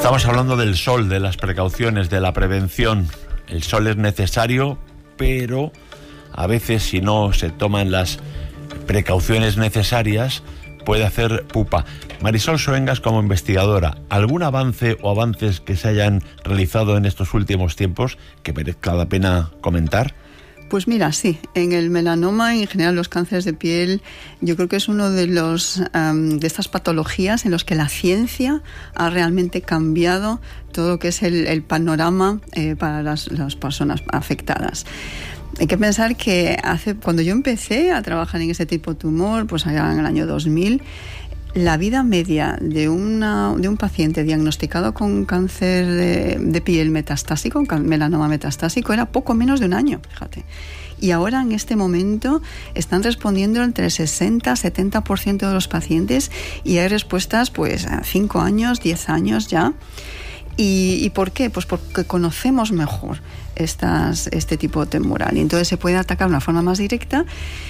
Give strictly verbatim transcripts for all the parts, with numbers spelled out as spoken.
Estamos hablando del sol, de las precauciones, de la prevención. El sol es necesario, pero a veces si no se toman las precauciones necesarias puede hacer pupa. Marisol Soengas, como investigadora, ¿algún avance o avances que se hayan realizado en estos últimos tiempos que merezca la pena comentar? Pues mira, sí, en el melanoma y en general los cánceres de piel, yo creo que es uno de los um, de estas patologías en los que la ciencia ha realmente cambiado todo lo que es el, el panorama eh, para las, las personas afectadas. Hay que pensar que hace cuando yo empecé a trabajar en ese tipo de tumor, pues allá en el año dos mil, la vida media de, una, de un paciente diagnosticado con cáncer de, de piel metastásico, melanoma metastásico, era poco menos de un año, fíjate. Y ahora en este momento están respondiendo entre sesenta y setenta por ciento de los pacientes y hay respuestas pues a cinco años, diez años ya. ¿Y, ¿Y por qué? Pues porque conocemos mejor estas, este tipo de tumoral y entonces se puede atacar de una forma más directa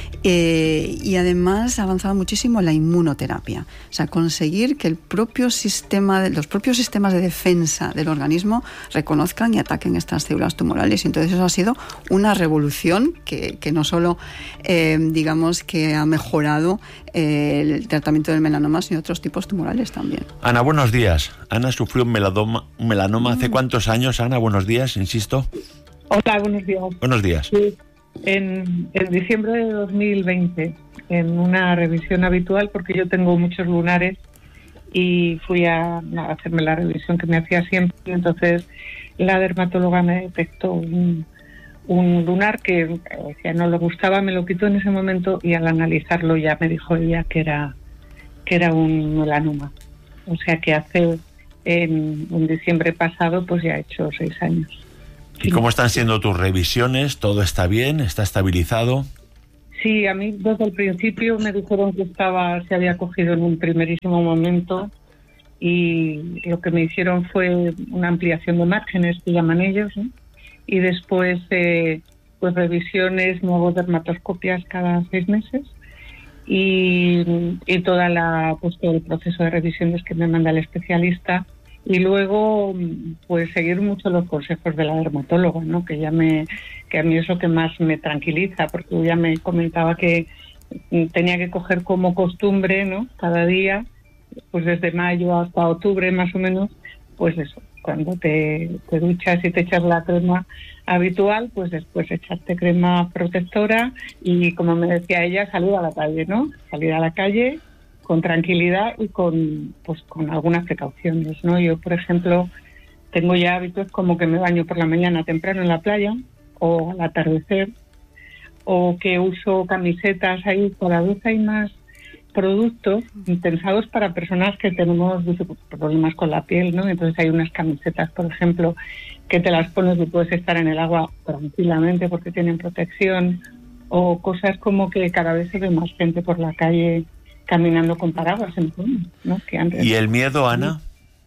eh, y además ha avanzado muchísimo la inmunoterapia, o sea, conseguir que el propio sistema, los propios sistemas de defensa del organismo reconozcan y ataquen estas células tumorales y entonces eso ha sido una revolución que, que no solo eh, digamos que ha mejorado eh, el tratamiento del melanoma sino otros tipos tumorales también. Ana, buenos días. Ana sufrió un melanoma, un melanoma hace cuántos años. Ana, buenos días, insisto. Hola, buenos días. Buenos días. Sí, en, en diciembre de dos mil veinte, en una revisión habitual, porque yo tengo muchos lunares y fui a, a hacerme la revisión que me hacía siempre, y entonces la dermatóloga me detectó un, un lunar que ya no le gustaba, me lo quitó en ese momento y al analizarlo ya me dijo ella que era, que era un melanoma. O sea que hace, en, en diciembre pasado, pues ya he hecho seis años. ¿Y cómo están siendo tus revisiones? ¿Todo está bien? ¿Está estabilizado? Sí, a mí desde el principio me dijeron que estaba, se había cogido en un primerísimo momento y lo que me hicieron fue una ampliación de márgenes, que llaman ellos, ¿no? Y después eh, pues revisiones, me hago dermatoscopias cada seis meses y, y toda la, pues todo el proceso de revisiones que me manda el especialista. Y luego, pues seguir mucho los consejos de la dermatóloga, ¿no? Que ya me, que a mí es lo que más me tranquiliza, porque ella me comentaba que tenía que coger como costumbre, ¿no? Cada día, pues desde mayo hasta octubre más o menos, pues eso, cuando te, te duchas y te echas la crema habitual, pues después echarte crema protectora y, como me decía ella, salir a la calle, ¿no? Salir a la calle con tranquilidad y con pues con algunas precauciones, ¿no? Yo, por ejemplo, tengo ya hábitos como que me baño por la mañana temprano en la playa o al atardecer, o que uso camisetas ahí. Cada vez hay más productos pensados para personas que tenemos problemas con la piel, ¿no? Entonces hay unas camisetas, por ejemplo, que te las pones y puedes estar en el agua tranquilamente porque tienen protección, o cosas como que cada vez se ve más gente por la calle caminando con paraguas en todo, ¿no? Que antes... ¿Y el miedo, Ana?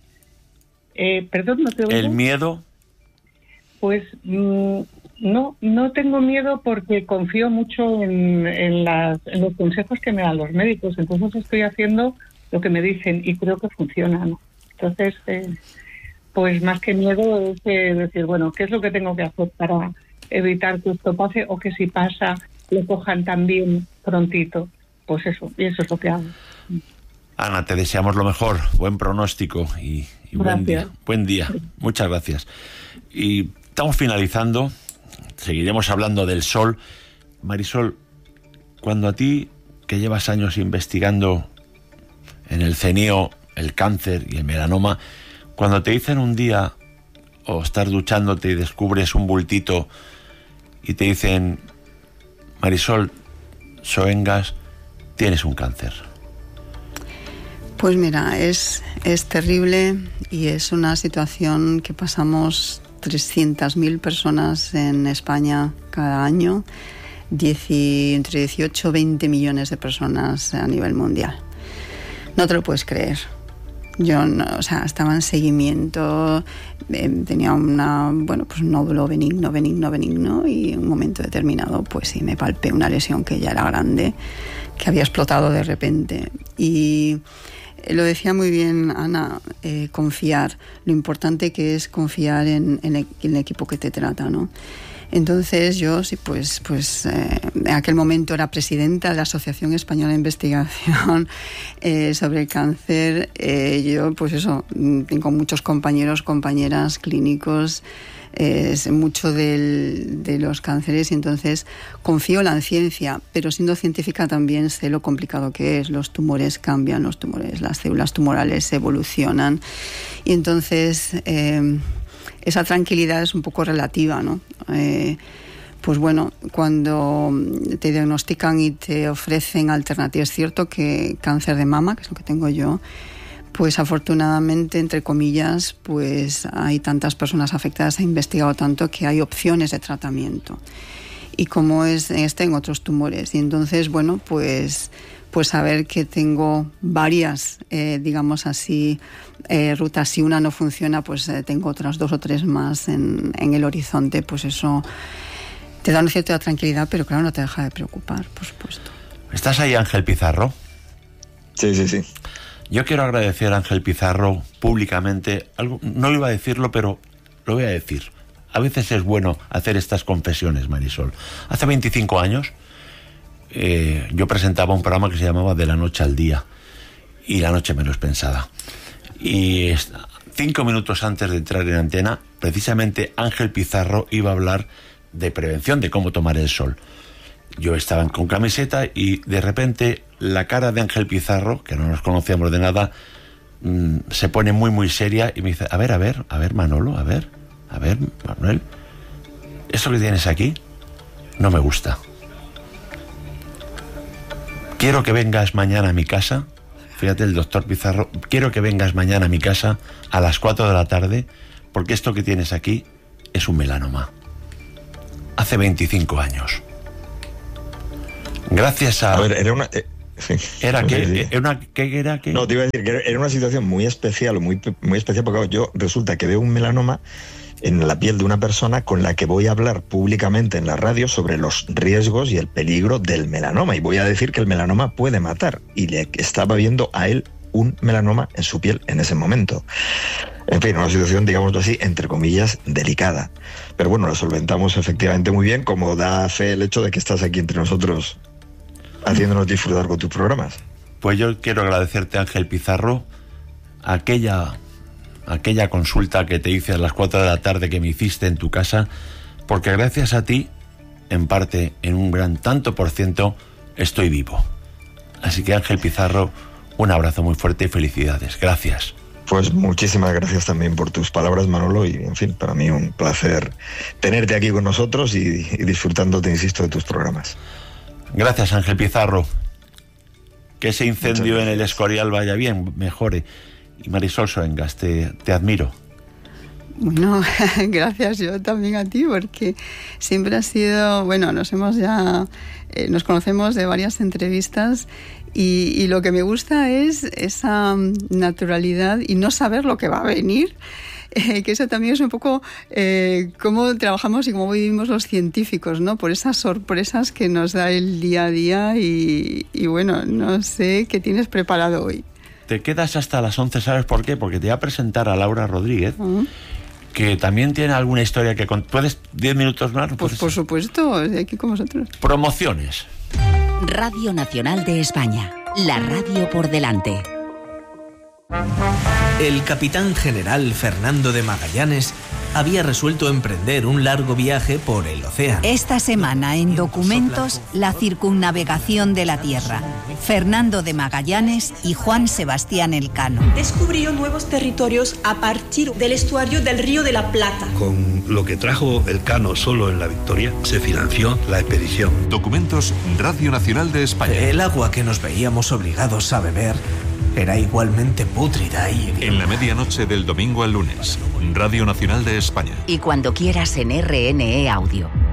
Eh, perdón, no te oigo. ¿El miedo? Pues mmm, no, no tengo miedo porque confío mucho en, en, las, en los consejos que me dan los médicos. Entonces estoy haciendo lo que me dicen y creo que funciona, ¿no? Entonces, eh, pues más que miedo es eh, decir, bueno, ¿qué es lo que tengo que hacer para evitar que esto pase o que si pasa lo cojan también prontito? Pues eso, y eso es lo que hago. Ana, te deseamos lo mejor, buen pronóstico y, y buen día. Buen día, muchas gracias. Y estamos finalizando, seguiremos hablando del sol. Marisol, cuando a ti, que llevas años investigando en el C E N I O el cáncer y el melanoma, cuando te dicen un día, o estás duchándote y descubres un bultito y te dicen, Marisol Soengas, tienes un cáncer. Pues mira, es, es terrible y es una situación que pasamos trescientas mil personas en España cada año, diez, entre dieciocho y veinte millones de personas a nivel mundial. No te lo puedes creer. Yo, no, o sea, estaba en seguimiento, eh, tenía una, bueno, pues un nódulo benigno, benigno, benigno, y en un momento determinado, pues sí, me palpé una lesión que ya era grande, que había explotado de repente. Y lo decía muy bien Ana, eh, confiar, lo importante que es confiar en, en, el, en el equipo que te trata, ¿no? Entonces yo sí, pues, pues eh, en aquel momento era presidenta de la Asociación Española de Investigación eh, sobre el cáncer. Eh, yo, pues eso, tengo muchos compañeros, compañeras clínicos, eh, sé mucho del, de los cánceres, y entonces confío en la ciencia, pero siendo científica también sé lo complicado que es. Los tumores cambian, los tumores, las células tumorales evolucionan, y entonces Eh, esa tranquilidad es un poco relativa, ¿no? Eh, pues bueno, cuando te diagnostican y te ofrecen alternativas, es cierto que cáncer de mama, que es lo que tengo yo, pues afortunadamente, entre comillas, pues hay tantas personas afectadas, ha investigado tanto que hay opciones de tratamiento. Y como es este en otros tumores. Y entonces, bueno, pues... pues saber que tengo varias, eh, digamos así, eh, rutas. Si una no funciona, pues eh, tengo otras dos o tres más en, en el horizonte. Pues eso te da una cierta tranquilidad, pero claro, no te deja de preocupar, por supuesto. ¿Estás ahí, Ángel Pizarro? Sí, sí, sí. Yo quiero agradecer a Ángel Pizarro públicamente, algo, no iba a decirlo, pero lo voy a decir. A veces es bueno hacer estas confesiones, Marisol. Hace veinticinco años... Eh, yo presentaba un programa que se llamaba De la noche al día, y la noche menos pensada, y cinco minutos antes de entrar en antena, precisamente Ángel Pizarro iba a hablar de prevención, de cómo tomar el sol. Yo estaba con camiseta y de repente la cara de Ángel Pizarro, que no nos conocíamos de nada, mmm, se pone muy muy seria y me dice: a ver, a ver, a ver Manolo, a ver, a ver Manuel, ¿eso que tienes aquí no me gusta? Quiero que vengas mañana a mi casa, fíjate, el doctor Pizarro, quiero que vengas mañana a mi casa a las cuatro de la tarde, porque esto que tienes aquí es un melanoma. Hace veinticinco años. Gracias a... A ver, era una... Eh, sí. ¿Era no qué? sé, sí. ¿Era una, qué era qué? No, te iba a decir que era una situación muy especial, muy, muy especial, porque yo resulta que veo un melanoma en la piel de una persona con la que voy a hablar públicamente en la radio sobre los riesgos y el peligro del melanoma, y voy a decir que el melanoma puede matar, y le estaba viendo a él un melanoma en su piel en ese momento. En fin, una situación, digámoslo así, entre comillas, delicada. Pero bueno, lo solventamos efectivamente muy bien, como da fe el hecho de que estás aquí entre nosotros haciéndonos disfrutar con tus programas. Pues yo quiero agradecerte, Ángel Pizarro, aquella... aquella consulta que te hice a las cuatro de la tarde que me hiciste en tu casa, porque gracias a ti, en parte, en un gran tanto por ciento, estoy vivo. Así que, Ángel Pizarro, un abrazo muy fuerte y felicidades. Gracias. Pues muchísimas gracias también por tus palabras, Manolo, y en fin, para mí un placer tenerte aquí con nosotros y, y disfrutando, te insisto, de tus programas. Gracias, Ángel Pizarro. Que ese incendio en el Escorial vaya bien, mejore. Y Marisol Soengas, te, te admiro. Bueno, gracias yo también a ti, porque siempre ha sido, bueno, nos hemos ya, eh, nos conocemos de varias entrevistas, y, y lo que me gusta es esa naturalidad y no saber lo que va a venir, eh, que eso también es un poco eh, cómo trabajamos y cómo vivimos los científicos, ¿no? Por esas sorpresas que nos da el día a día, y, y bueno, no sé qué tienes preparado hoy. Te quedas hasta las once, ¿sabes por qué? Porque te voy a presentar a Laura Rodríguez, uh-huh. que también tiene alguna historia que... Con... ¿Puedes diez minutos más? Pues por supuesto, estoy aquí con vosotros. Promociones. Radio Nacional de España, la radio por delante. El capitán general Fernando de Magallanes había resuelto emprender un largo viaje por el océano. Esta semana en Documentos, la circunnavegación de la Tierra. Fernando de Magallanes y Juan Sebastián Elcano. Descubrió nuevos territorios a partir del estuario del Río de la Plata. Con lo que trajo Elcano solo en la Victoria, se financió la expedición. Documentos, Radio Nacional de España. El agua que nos veíamos obligados a beber era igualmente pútrida y... En la medianoche del domingo al lunes, Radio Nacional de España. Y cuando quieras en R N E Audio.